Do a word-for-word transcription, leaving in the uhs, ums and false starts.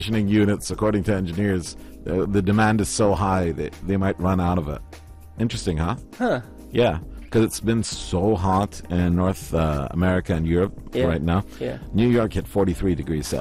conditioning units, according to engineers, uh, the demand is so high that they might run out of it. Interesting, huh? Huh. Yeah, because it's been so hot in North uh, America and Europe Yeah. right now. Yeah. New York hit forty-three degrees Celsius.